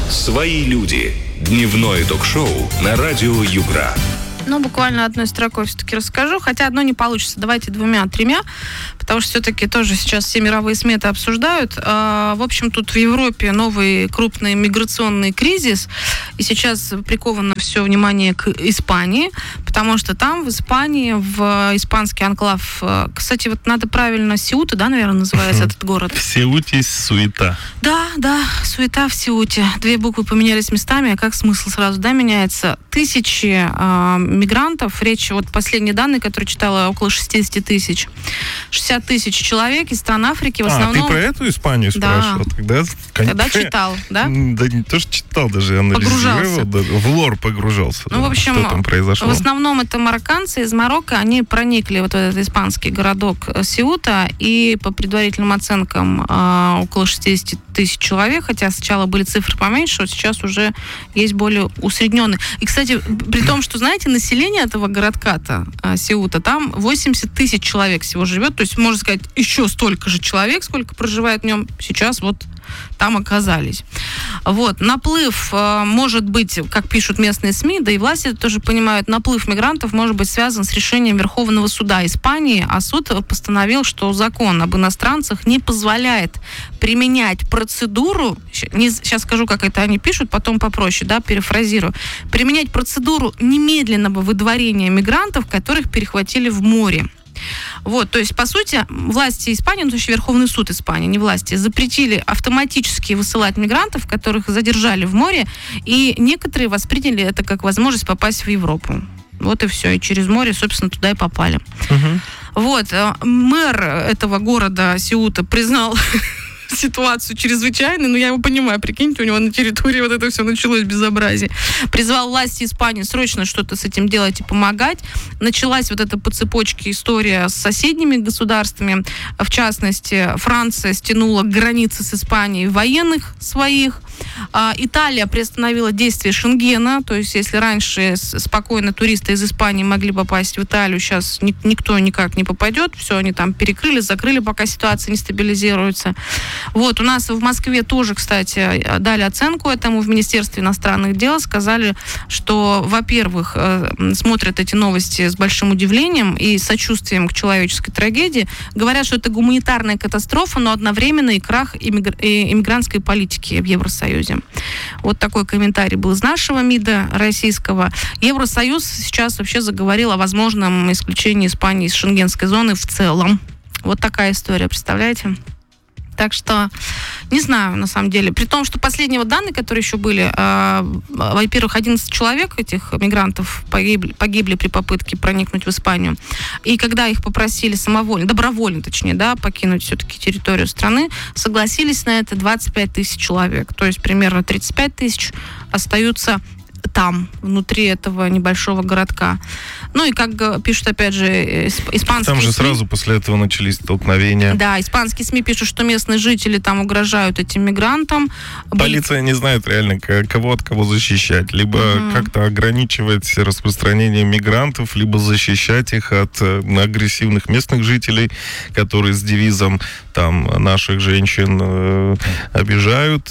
«Свои люди». Дневное ток-шоу на радио Югра. Ну, буквально одной строкой все-таки расскажу, хотя одно не получится. Давайте 2-3, потому что все-таки тоже сейчас все мировые СМИ это обсуждают. В общем, тут в Европе новый крупный миграционный кризис, и сейчас приковано все внимание к Испании, потому что там, в Испании, в испанский анклав, кстати, вот надо правильно, Сеута, да, наверное, называется этот город? В Сеуте суета. Да, суета в Сеуте. 2 буквы поменялись местами, а как смысл сразу, да, меняется? Тысячи мигрантов, речь, вот последние данные, которые читала, около 60 тысяч. 60 тысяч человек из стран Африки, в основном... ты про эту Испанию спрашивал? Да. Тогда читал, да? Да не то, что читал, даже анализировал. В лор погружался. Ну, в общем, что там произошло. В основном это марокканцы из Марокко, они проникли вот в этот испанский городок Сеута, и по предварительным оценкам около 60 тысяч человек, хотя сначала были цифры поменьше, вот сейчас уже есть более усредненные. И, кстати, при том, что, знаете, население этого городка-то, Сеута, там 80 тысяч человек всего живет, то есть, можно сказать, еще столько же человек, сколько проживает в нем сейчас, вот там оказались. Вот. Наплыв может быть, как пишут местные СМИ, да и власти это тоже понимают, наплыв мигрантов может быть связан с решением Верховного суда Испании, а суд постановил, что закон об иностранцах не позволяет применять процедуру, сейчас скажу, как это они пишут, потом попроще, да, перефразирую, применять процедуру немедленного выдворения мигрантов, которых перехватили в море. Вот, то есть, по сути, власти Испании, ну, то есть Верховный суд Испании, не власти, запретили автоматически высылать мигрантов, которых задержали в море, и некоторые восприняли это как возможность попасть в Европу. Вот и все, и через море, собственно, туда и попали. Вот, мэр этого города Сеута признал ситуацию чрезвычайной, но я его понимаю, прикиньте, у него на территории вот это все началось безобразие. Призвал власти Испании срочно что-то с этим делать и помогать. Началась вот эта по цепочке история с соседними государствами. В частности, Франция стянула к границе с Испанией военных своих. Италия приостановила действие Шенгена, то есть если раньше спокойно туристы из Испании могли попасть в Италию, сейчас никто никак не попадет, все, они там перекрыли, закрыли, пока ситуация не стабилизируется. Вот, у нас в Москве тоже, кстати, дали оценку этому в Министерстве иностранных дел, сказали, что, во-первых, смотрят эти новости с большим удивлением и сочувствием к человеческой трагедии, говорят, что это гуманитарная катастрофа, но одновременно и крах иммигрантской политики в Евросоюзе. Вот такой комментарий был из нашего МИДа российского. Евросоюз сейчас вообще заговорил о возможном исключении Испании из шенгенской зоны в целом. Вот такая история, представляете? Так что, не знаю, на самом деле. При том, что последние данные, которые еще были, во-первых, 11 человек, этих мигрантов, погибли при попытке проникнуть в Испанию. И когда их попросили добровольно, точнее, да, покинуть все-таки территорию страны, согласились на это 25 тысяч человек. То есть примерно 35 тысяч остаются там, внутри этого небольшого городка. Ну и как пишут, опять же, испанские Там же СМИ, сразу после этого начались столкновения. Да, испанские СМИ пишут, что местные жители там угрожают этим мигрантам. Полиция не знает реально, кого от кого защищать. Либо как-то ограничивать распространение мигрантов, либо защищать их от агрессивных местных жителей, которые с девизом там наших женщин обижают.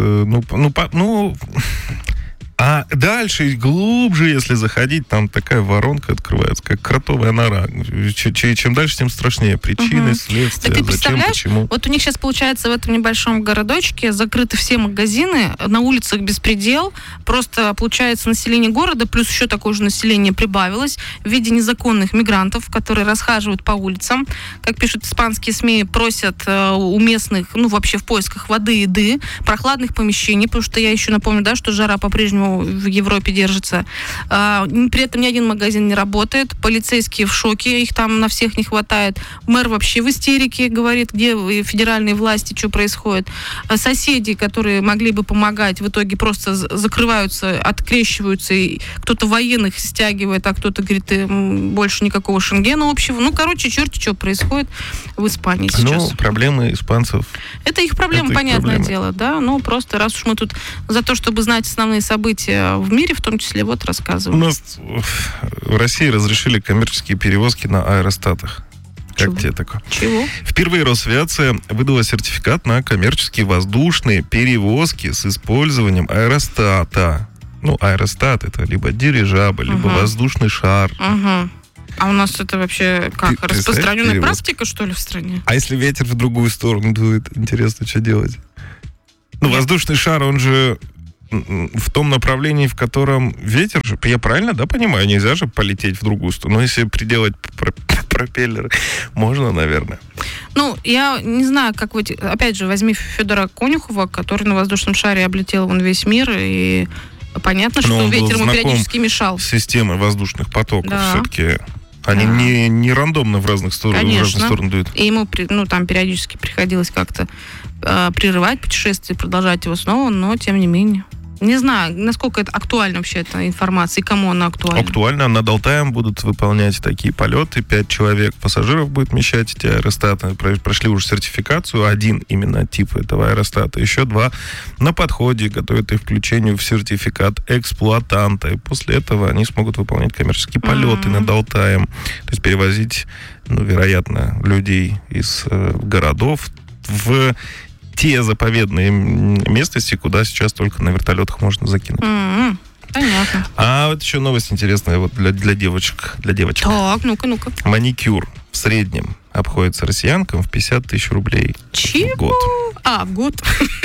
А дальше, глубже, если заходить, там такая воронка открывается, как кротовая нора. Чем дальше, тем страшнее. Причины, следствия, так ты зачем, почему. Вот у них сейчас, получается, в этом небольшом городочке закрыты все магазины, на улицах беспредел. Просто, получается, население города, плюс еще такое же население прибавилось в виде незаконных мигрантов, которые расхаживают по улицам. Как пишут испанские СМИ, просят у местных, вообще в поисках воды, еды, прохладных помещений, потому что я еще напомню, да, что жара по-прежнему в Европе держится. При этом ни один магазин не работает. Полицейские в шоке, их там на всех не хватает. Мэр вообще в истерике, говорит, где федеральные власти, что происходит. Соседи, которые могли бы помогать, в итоге просто закрываются, открещиваются, и кто-то военных стягивает, а кто-то говорит, больше никакого Шенгена общего. Черти что происходит в Испании сейчас. Проблемы испанцев. Это их проблема, понятное дело, да. Просто раз уж мы тут за то, чтобы знать основные события в мире, в том числе, рассказываем. У нас в России разрешили коммерческие перевозки на аэростатах. Как Чего? тебе такое? Чего? Впервые Росавиация выдала сертификат на коммерческие воздушные перевозки с использованием аэростата. Ну, аэростат — это либо дирижабль, либо воздушный шар. Угу. А у нас это вообще как? Ты Распространенная перевозки? практика, что ли, в стране? А если ветер в другую сторону дует, интересно, что делать? Ну, воздушный шар, он же в том направлении, в котором ветер же, я правильно, да, понимаю? Нельзя же полететь в другую сторону. Но если приделать пропеллеры, можно, наверное. Ну, я не знаю, как вы... Опять же, возьми Федора Конюхова, который на воздушном шаре облетел вон весь мир, и понятно, что он был ветер ему знаком периодически мешал. с системой воздушных потоков. Да. Все-таки они не рандомно в разных стороны дуют. И ему там периодически приходилось как-то прерывать путешествие, продолжать его снова, но тем не менее. Не знаю, насколько это актуальна вообще эта информация, и кому она актуальна. Актуально. Над Алтаем будут выполнять такие полеты. 5 человек пассажиров будет вмещать эти аэростаты. Прошли уже сертификацию. 1 именно тип этого аэростата. Еще 2 на подходе готовят их к включению в сертификат эксплуатанта. И после этого они смогут выполнять коммерческие полеты над Алтаем. То есть перевозить, вероятно, людей из городов в те заповедные местности, куда сейчас только на вертолетах можно закинуть. Понятно. А вот еще новость интересная вот для девочек. Так, ну-ка. Маникюр в среднем обходится россиянкам в 50 тысяч рублей Чего? в год. В год.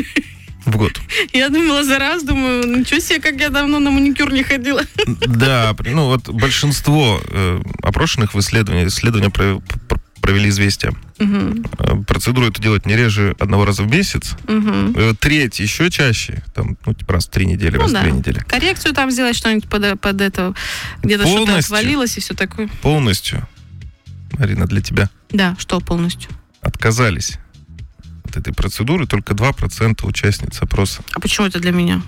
В год. Я думала думаю, ничего себе, как я давно на маникюр не ходила. Да, вот большинство опрошенных в исследования провели «Известия». Процедуру эту делать не реже 1 раза в месяц. Треть еще чаще. Там, раз в 3 недели, раз в 2 недели. Коррекцию там сделать, что-нибудь под это. Где-то что-то отвалилось и все такое. Полностью, Марина, для тебя. Да, что полностью? Отказались от этой процедуры только 2% участниц опроса. А почему это для меня?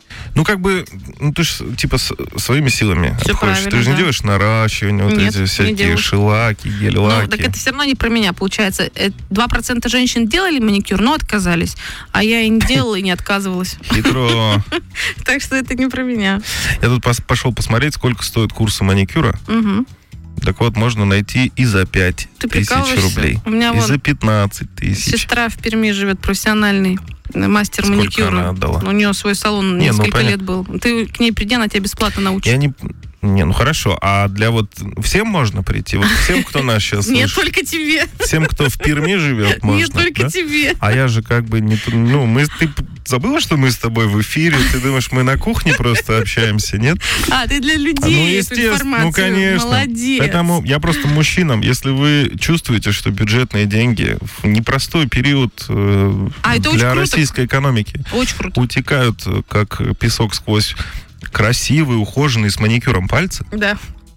Ты же, своими силами Все обходишь. Ты же не делаешь наращивание, Нет, эти всякие шелаки, гель-лаки. Так это все равно не про меня, получается. 2% женщин делали маникюр, но отказались. А я и не делала, и не отказывалась. Хитро. Так что это не про меня. Я тут пошел посмотреть, сколько стоят курсы маникюра. Так вот, можно найти и за 5 тысяч рублей. У меня и за 15 тысяч. Сестра в Перми живет, профессиональный мастер Сколько маникюра. она отдала? У нее свой салон несколько лет был. Ты к ней приди, она тебя бесплатно научит. Хорошо. А для всем можно прийти? Вот всем, кто нас сейчас Нет, слушает? только тебе. Всем, кто в Перми живет, можно? Нет, только тебе. А я же не... ты забыла, что мы с тобой в эфире? Ты думаешь, мы на кухне просто общаемся, нет? Ты для людей эту информацию. Конечно. Молодец. Поэтому я просто мужчинам, если вы чувствуете, что бюджетные деньги в непростой период для российской экономики очень круто. утекают, как песок сквозь красивые, ухоженные, с маникюром пальцы, да,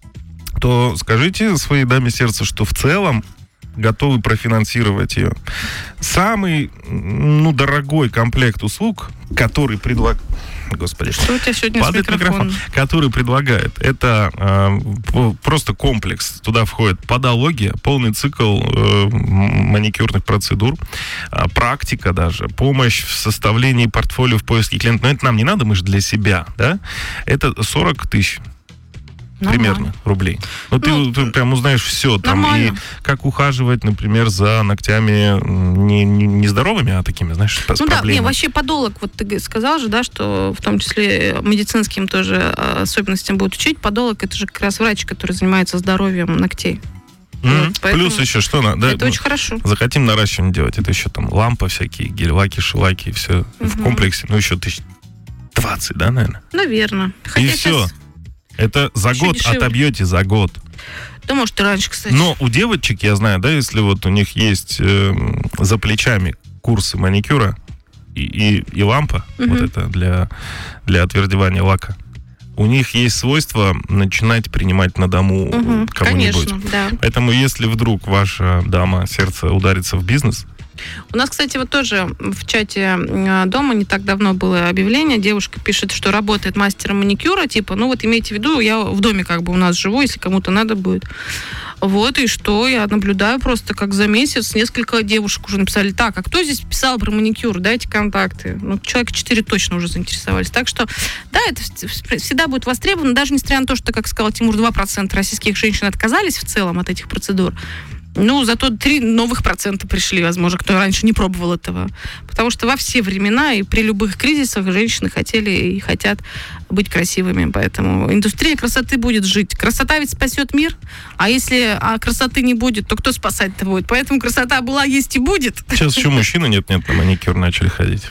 то скажите своей даме сердца, что в целом готовы профинансировать ее. Самый, дорогой комплект услуг, который предлагает... Господи, что у тебя сегодня с микрофоном? Который предлагает, это просто комплекс. Туда входит подология, полный цикл маникюрных процедур, практика даже, помощь в составлении портфолио в поиске клиента. Но это нам не надо, мы же для себя, да? Это 40 тысяч. Примерно рублей. Ты прям узнаешь все там. Нормально. И как ухаживать, например, за ногтями не здоровыми, а такими, знаешь, с проблемами. Вообще подолог, вот ты сказал же, да, что в том числе медицинским тоже особенностям будут учить. Подолог — это же как раз врач, который занимается здоровьем ногтей. Плюс еще что надо? Это очень хорошо. Захотим наращивание делать, это еще там лампа всякие, гель-лаки, шелаки, все в комплексе. Еще 1020, да, наверное? Наверное. И все. Это за год дешевле. Отобьете, за год. Да, может, и раньше, кстати. Но у девочек, я знаю, да, если вот у них есть за плечами курсы маникюра и лампа, вот это для отвердевания лака, у них есть свойство начинать принимать на дому кого-нибудь. Конечно, да. Поэтому, если вдруг ваша дама сердце ударится в бизнес... У нас, кстати, вот тоже в чате дома не так давно было объявление. Девушка пишет, что работает мастером маникюра. Имейте в виду, я в доме у нас живу, если кому-то надо будет. И что? Я наблюдаю просто, как за месяц несколько девушек уже написали: так, а кто здесь писал про маникюр? Дайте контакты. Человека 4 точно уже заинтересовались. Так что, да, это всегда будет востребовано, даже несмотря на то, что, как сказал Тимур, 2% российских женщин отказались в целом от этих процедур. Ну, зато 3 новых процента пришли, возможно, кто раньше не пробовал этого. Потому что во все времена и при любых кризисах женщины хотели и хотят быть красивыми. Поэтому индустрия красоты будет жить. Красота ведь спасет мир. А если красоты не будет, то кто спасать-то будет? Поэтому красота была, есть и будет. Сейчас еще мужчины нет-нет на маникюр начали ходить.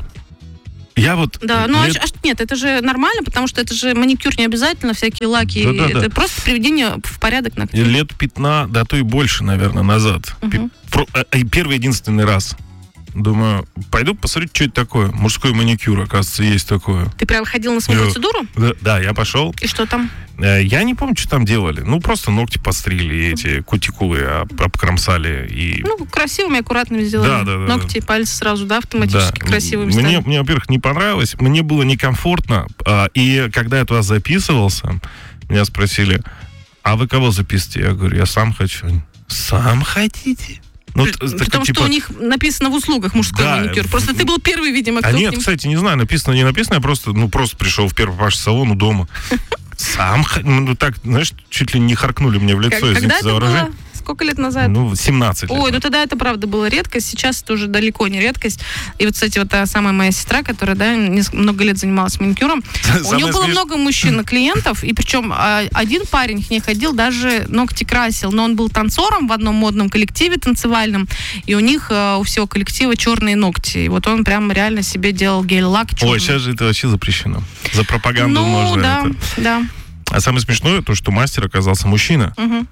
Я вот... Да, ну нет, это же нормально, потому что это же маникюр не обязательно, всякие лаки. Это просто приведение в порядок ногтей. Лет 15, да то и больше, наверное, назад. Первый единственный раз. Думаю, пойду посмотреть, что это такое. Мужской маникюр, оказывается, есть такое. Ты прям ходил на свою процедуру? Да, я пошел. И что там? Я не помню, что там делали. Ну, просто ногти подстригли, эти кутикулы обкромсали. И... Ну, красивыми, аккуратными сделали. Да. Ногти, пальцы сразу, да, автоматически красивыми стали. Мне, во-первых, не понравилось, мне было некомфортно. И когда я туда записывался, меня спросили, а вы кого записываете? Я говорю, я сам хочу. Сам хотите? Ну, потому что у них написано в услугах мужской маникюр. Просто ты был первый, видимо, кто... нет, кстати, не знаю, написано, не написано, я просто пришел в первый ваш салон у дома. Сам, так, знаешь, чуть ли не харкнули мне в лицо, извините за выражение. Сколько лет назад? 17 лет. Ой, тогда это правда была редкость, сейчас это уже далеко не редкость. И вот, кстати, вот та самая моя сестра, которая, много лет занималась маникюром, у нее было много мужчин-клиентов, и причем один парень к ней ходил, даже ногти красил, но он был танцором в одном модном коллективе танцевальном, и у них, у всего коллектива черные ногти. И вот он прям реально себе делал гель-лак черный. Ой, сейчас же это вообще запрещено. За пропаганду можно да. А самое смешное, то, что мастер оказался мужчина. Угу.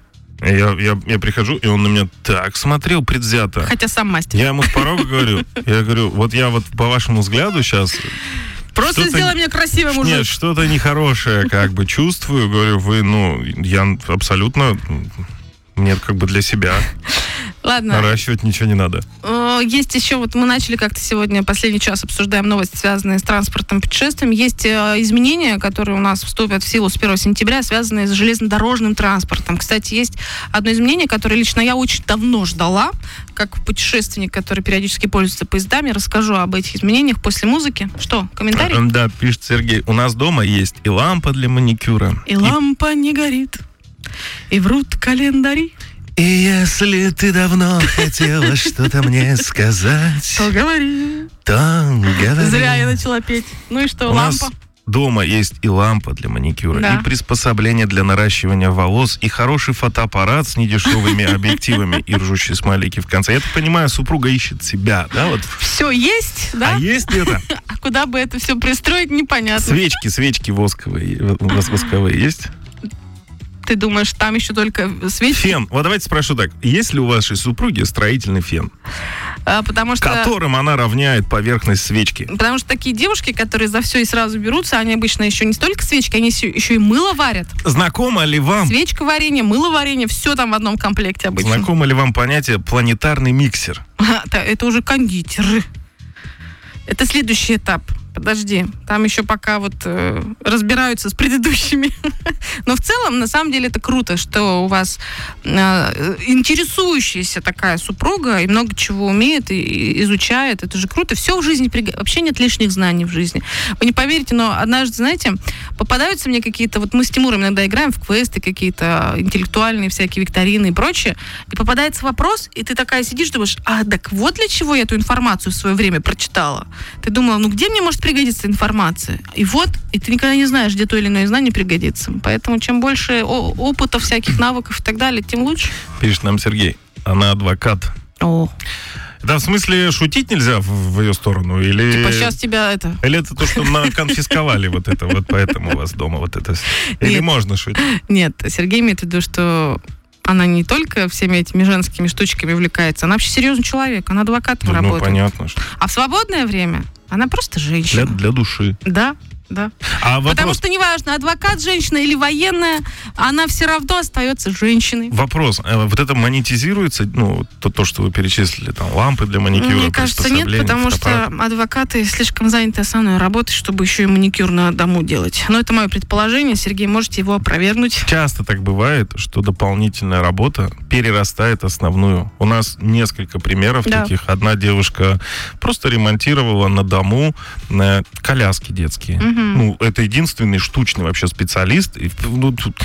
Я прихожу, и он на меня так смотрел предвзято. Хотя сам мастер. Я ему с порога говорю, вот я вот по вашему взгляду сейчас... Просто сделай меня красивым уже. Нет, что-то нехорошее как бы чувствую. Говорю, я абсолютно... Нет, как бы для себя. Ладно. Наращивать ничего не надо. Есть еще, вот мы начали как-то сегодня, последний час обсуждаем новости, связанные с транспортом, путешествием. Есть изменения, которые у нас вступят в силу с 1 сентября, связанные с железнодорожным транспортом. Кстати, есть одно изменение, которое лично я очень давно ждала, как путешественник, который периодически пользуется поездами. Расскажу об этих изменениях после музыки. Что, комментарий? Да, пишет Сергей. У нас дома есть и лампа для маникюра. И лампа не горит, и врут календари. И если ты давно хотела что-то мне сказать, то говори. Зря я начала петь. Ну и что, лампа? Дома есть и лампа для маникюра, и приспособление для наращивания волос, и хороший фотоаппарат с недешевыми объективами, и ржущие смайлики в конце. Я так понимаю, супруга ищет себя, да? Вот. Все есть, да? А есть это? А куда бы это все пристроить, непонятно. Свечки восковые есть? Ты думаешь, там еще только свечи? Фен. Вот давайте спрошу так. Есть ли у вашей супруги строительный фен? Потому что... Которым она равняет поверхность свечки. Потому что такие девушки, которые за все и сразу берутся, они обычно еще не столько свечки, они еще и мыло варят. Знакомо ли вам... Свечка варенье, мыло варенье, все там в одном комплекте обычно. Знакомо ли вам понятие планетарный миксер? Это уже кондитеры. Это следующий этап. Подожди, там еще пока разбираются с предыдущими. Но в целом, на самом деле, это круто, что у вас интересующаяся такая супруга и много чего умеет и изучает. Это же круто. Все в жизни, вообще нет лишних знаний в жизни. Вы не поверите, но однажды, знаете, попадаются мне какие-то... Мы с Тимуром иногда играем в квесты какие-то интеллектуальные всякие викторины и прочее, и попадается вопрос, и ты такая сидишь, думаешь, так вот для чего я эту информацию в свое время прочитала. Ты думала, где мне может пригодится информация? И ты никогда не знаешь, где то или иное знание пригодится. Поэтому чем больше опыта, всяких навыков и так далее, тем лучше. Пишет нам Сергей, она адвокат. Это в смысле шутить нельзя в ее сторону? Или... сейчас тебя это... Или это то, что конфисковали поэтому у вас дома это... Или можно шутить? Нет, Сергей имеет в виду, что она не только всеми этими женскими штучками увлекается, она вообще серьезный человек, она адвокатом работает. Понятно. А в свободное время она просто женщина. Для души. Да. Потому что неважно, адвокат женщина или военная, она все равно остается женщиной. Вопрос. Вот это монетизируется, то, что вы перечислили, там, лампы для маникюра, мне кажется, нет, потому что адвокаты слишком заняты основной работой, чтобы еще и маникюр на дому делать. Но это мое предположение, Сергей, можете его опровергнуть. Часто так бывает, что дополнительная работа перерастает основную. У нас несколько примеров таких. Одна девушка просто ремонтировала на дому коляски детские. Это единственный штучный вообще специалист.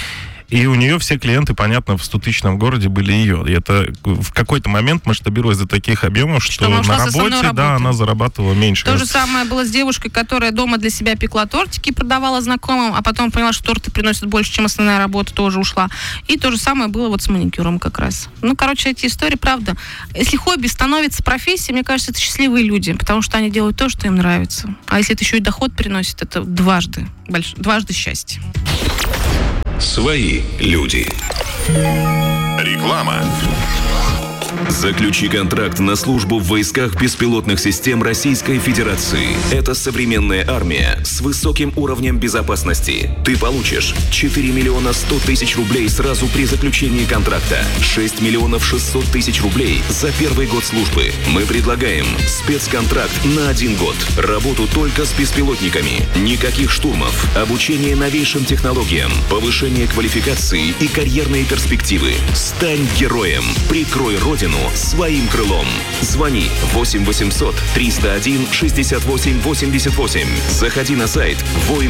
И у нее все клиенты, понятно, в 100-тысячном городе были ее. И это в какой-то момент масштабировалось до таких объемов, что на работе, да, она зарабатывала меньше. То же самое было с девушкой, которая дома для себя пекла тортики, продавала знакомым, а потом поняла, что торты приносят больше, чем основная работа, тоже ушла. И то же самое было вот с маникюром как раз. Ну, короче, эти истории, правда. Если хобби становится профессией, мне кажется, это счастливые люди, потому что они делают то, что им нравится. А если это еще и доход приносит, это дважды счастье. Свои люди. Реклама. Заключи контракт на службу в войсках беспилотных систем Российской Федерации. Это современная армия с высоким уровнем безопасности. Ты получишь 4 миллиона 100 тысяч рублей сразу при заключении контракта, 6 миллионов 600 тысяч рублей за первый год службы. Мы предлагаем спецконтракт на 1 год. Работу только с беспилотниками. Никаких штурмов. Обучение новейшим технологиям. Повышение квалификации и карьерные перспективы. Стань героем. Прикрой Родину своим крылом. Звони 8 800 301 68 88. Заходи на сайт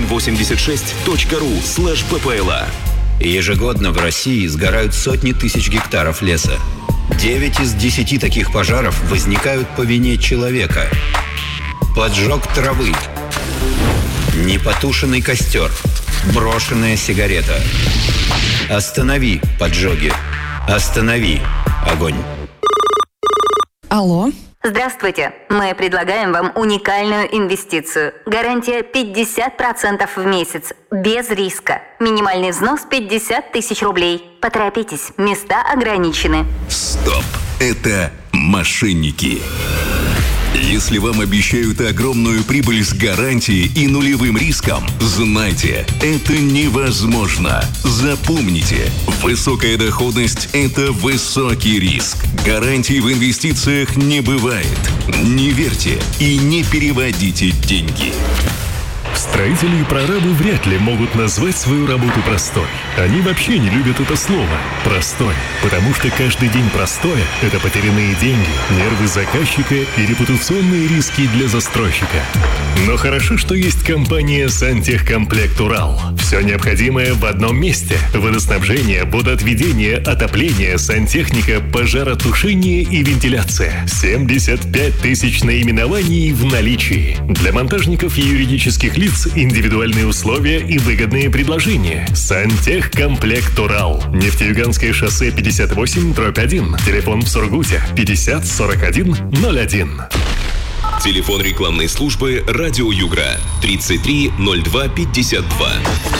voin86.ru/ppla. Ежегодно в России сгорают сотни тысяч гектаров леса. 9 из 10 таких пожаров возникают по вине человека. Поджог травы, непотушенный костер, брошенная сигарета. Останови поджоги. Останови огонь. Алло. Здравствуйте. Мы предлагаем вам уникальную инвестицию. Гарантия 50% в месяц. Без риска. Минимальный взнос 50 тысяч рублей. Поторопитесь. Места ограничены. Стоп. Это мошенники. Если вам обещают огромную прибыль с гарантией и нулевым риском, знайте, это невозможно. Запомните, высокая доходность – это высокий риск. Гарантий в инвестициях не бывает. Не верьте и не переводите деньги. Строители и прорабы вряд ли могут назвать свою работу простой. Они вообще не любят это слово «простой», потому что каждый день простое – это потерянные деньги, нервы заказчика и репутационные риски для застройщика. Но хорошо, что есть компания «Сантехкомплект Урал». Все необходимое в одном месте – водоснабжение, водоотведение, отопление, сантехника, пожаротушение и вентиляция. 75 тысяч наименований в наличии. Для монтажников и юридических лиц индивидуальные условия и выгодные предложения. Сантехкомплект Урал. Нефтеюганское шоссе 58/1. Телефон в Сургуте 50 41 01. Телефон рекламной службы «Радио Югра» 33 02 52.